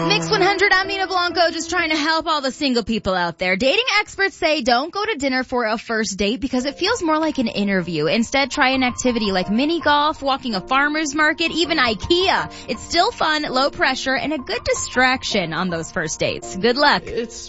Mix 100, I'm Nina Blanco, just trying to help all the single people out there. Dating experts say don't go to dinner for a first date because it feels more like an interview. Instead, try an activity like mini golf, walking a farmer's market, even IKEA. It's still fun, low pressure, and a good distraction on those first dates. Good luck. It's